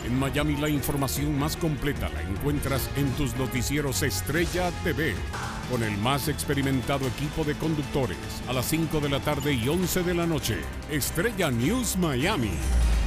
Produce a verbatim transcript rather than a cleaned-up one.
En Miami la información más completa la encuentras en tus noticieros Estrella T V, con el más experimentado equipo de conductores a las cinco de la tarde y once de la noche. Estrella News Miami.